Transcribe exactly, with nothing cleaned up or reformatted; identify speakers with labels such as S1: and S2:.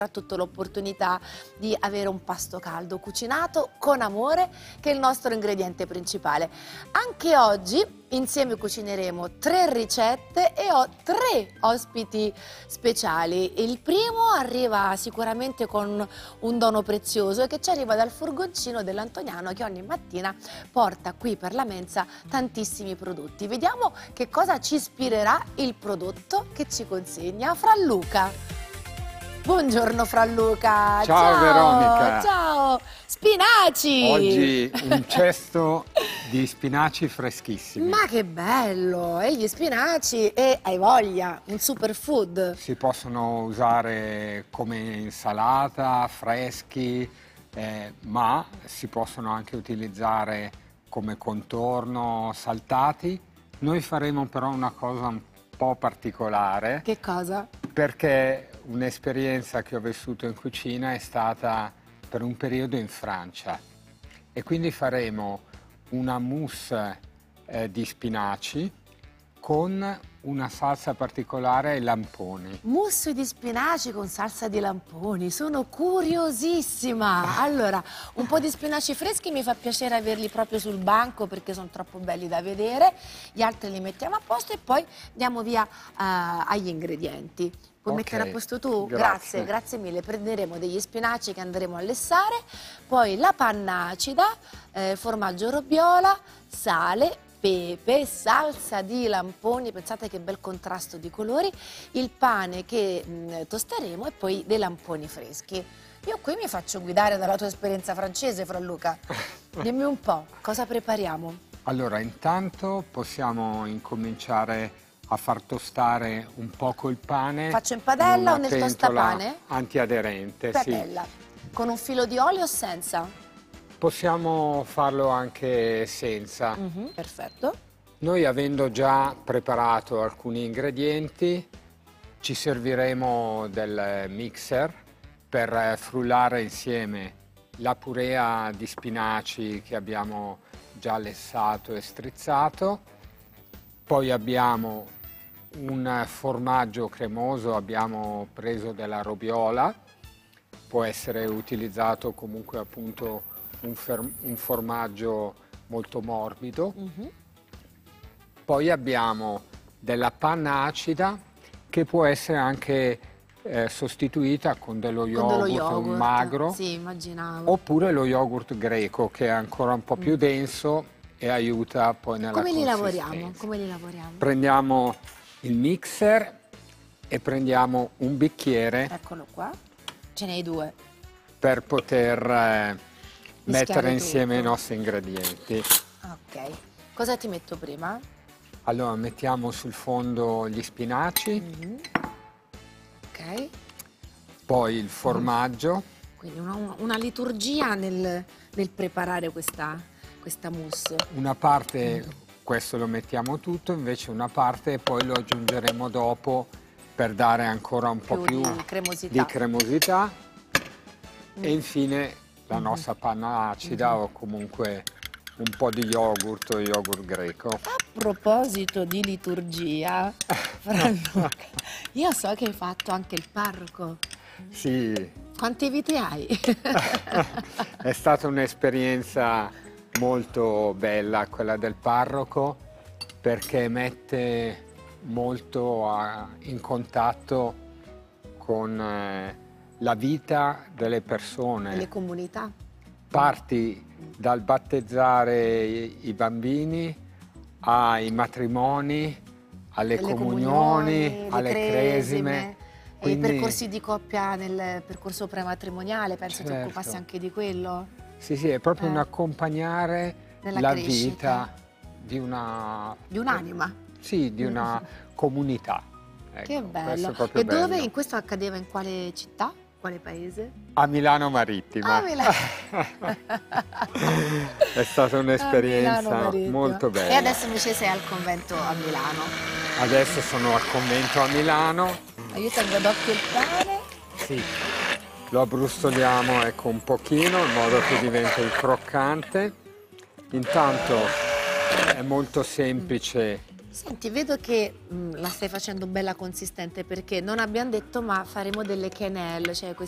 S1: soprattutto l'opportunità di avere un pasto caldo cucinato con amore, che è il nostro ingrediente principale. Anche oggi insieme cucineremo tre ricette e ho tre ospiti speciali. Il primo arriva sicuramente con un dono prezioso che ci arriva dal furgoncino dell'Antoniano, che ogni mattina porta qui per la mensa tantissimi prodotti. Vediamo che cosa ci ispirerà il prodotto che ci consegna Franluca. Buongiorno Franluca.
S2: Ciao, ciao Veronica.
S1: Ciao. Spinaci.
S2: Oggi un cesto di spinaci freschissimi.
S1: Ma che bello! E gli spinaci, e hai voglia, un superfood.
S2: Si possono usare come insalata, freschi, eh, ma si possono anche utilizzare come contorno, saltati. Noi faremo però una cosa un po' particolare.
S1: Che cosa?
S2: Perché un'esperienza che ho vissuto in cucina è stata per un periodo in Francia e quindi faremo una mousse eh, di spinaci con una salsa particolare ai lamponi.
S1: Mousse di spinaci con salsa di lamponi, sono curiosissima! Allora, un po' di spinaci freschi, mi fa piacere averli proprio sul banco perché sono troppo belli da vedere, gli altri li mettiamo a posto e poi andiamo via uh, agli ingredienti. Puoi
S2: Okay,
S1: mettere a posto tu?
S2: grazie.
S1: Grazie, grazie mille. Prenderemo degli spinaci che andremo a lessare, poi la panna acida, eh, formaggio robbiola, sale, pepe, salsa di lamponi, pensate che bel contrasto di colori, il pane che mh, tosteremo e poi dei lamponi freschi. Io qui mi faccio guidare dalla tua esperienza francese, Franluca. Dimmi un po', cosa prepariamo?
S2: Allora, intanto possiamo incominciare a far tostare un poco il pane.
S1: Faccio in padella o nel
S2: pentola
S1: tostapane?
S2: Antiaderente,
S1: Padella. Sì. Con un filo di olio o senza?
S2: Possiamo farlo anche senza.
S1: Mm-hmm, perfetto.
S2: Noi, avendo già preparato alcuni ingredienti, ci serviremo del mixer per frullare insieme la purea di spinaci che abbiamo già lessato e strizzato. Poi abbiamo un formaggio cremoso, abbiamo preso della robiola, può essere utilizzato comunque appunto un, un formaggio molto morbido. Mm-hmm. Poi abbiamo della panna acida che può essere anche eh, sostituita con dello yogurt,
S1: con dello yogurt
S2: magro,
S1: sì, immaginavo.
S2: Oppure lo yogurt greco che è ancora un po' più mm. denso e aiuta poi nella
S1: Come li
S2: consistenza.
S1: lavoriamo? Come li lavoriamo?
S2: Prendiamo il mixer e prendiamo un bicchiere.
S1: Eccolo qua, ce n'hai due.
S2: Per poter eh, mettere insieme
S1: tutto.
S2: i nostri ingredienti.
S1: Ok, cosa ti metto prima?
S2: Allora mettiamo sul fondo gli spinaci.
S1: Mm-hmm. Ok.
S2: Poi il formaggio.
S1: Quindi una, una liturgia nel, nel preparare questa, questa mousse.
S2: Una parte, questo lo mettiamo tutto, invece una parte poi lo aggiungeremo dopo per dare ancora un po' più,
S1: più di cremosità.
S2: Di cremosità. Mm. E infine la nostra panna acida mm-hmm. o comunque un po' di yogurt o yogurt greco.
S1: A proposito di liturgia, Franluca, io so che hai fatto anche il parroco.
S2: Sì.
S1: Quante vite hai?
S2: È stata un'esperienza molto bella quella del parroco, perché mette molto a, in contatto con eh, la vita delle persone.
S1: Le comunità.
S2: Parti dal battezzare i, i bambini ai matrimoni, alle
S1: le
S2: comunioni,
S1: comunioni,
S2: alle
S1: cresime.
S2: cresime.
S1: Quindi... E i percorsi di coppia nel percorso prematrimoniale, penso certo. ti occupassi anche di quello?
S2: Sì, sì, è proprio eh. un accompagnare
S1: Nella
S2: la
S1: crescita.
S2: vita di una...
S1: Di un'anima.
S2: Sì, di una comunità. Ecco,
S1: che bello.
S2: È
S1: e dove
S2: bello.
S1: In questo accadeva in quale città? Quale paese?
S2: A Milano Marittima.
S1: A Milano.
S2: È stata un'esperienza molto bella.
S1: E adesso invece sei al convento a Milano.
S2: Adesso sono al convento a Milano.
S1: Aiuta d'occhio il pane.
S2: Sì, lo abbrustoliamo ecco un pochino in modo che diventi croccante. Intanto è molto semplice.
S1: Senti, vedo che mh, la stai facendo bella consistente, perché non abbiamo detto, ma faremo delle quenelle, cioè